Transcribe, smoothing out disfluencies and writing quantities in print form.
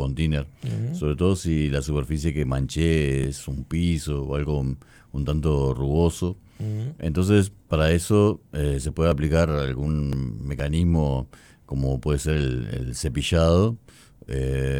con thinner, sobre todo si la superficie que manché es un piso o algo un tanto rugoso. Entonces, para eso se puede aplicar algún mecanismo como puede ser el cepillado,